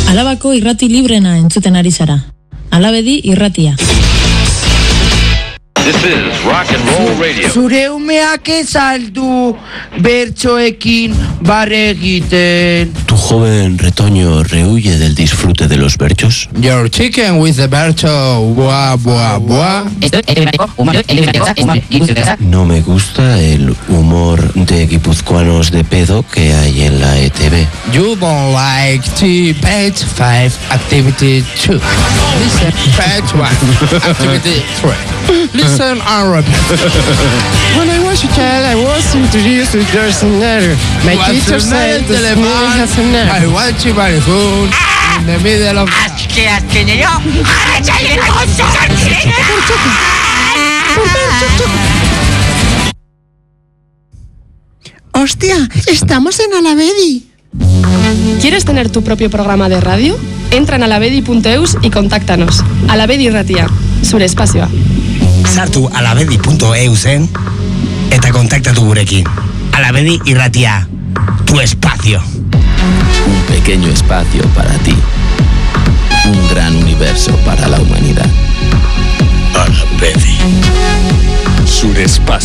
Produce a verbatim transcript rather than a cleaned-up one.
Alabako irrati librena entzuten ari zara. Alabedi irratia. This is Rock and Roll Radio. Zure umeak ezaldu bertsoekin barre egiten. Tu joven retoño rehuye del disfrute de los berchos. Your chicken with the bercho, buah, buah, buah. No me gusta el humor de guipuzcoanos de pedo que hay en la E T V. You don't like to page five, activity two. Listen, page one, activity three. Listen and repeat. When I was a child, I was introduced to there's another. My What's teacher the said name, the telephone? spelling has an I error. want you by the phone in the middle of... Así azkeneyo, arratsalde oso ¡Hostia! ¡Estamos en Alavedi! ¿Quieres tener tu propio programa de radio? Entra en alavedi punto eus y contáctanos. Alavedi irratia, zure espazioa. Sartu alavedi punto eusen eta kontaktatu gurekin. Alavedi irratia, tu espacio. Un pequeño espacio para ti. Un gran universo para la humanidad. Alavedi. Zure espacio.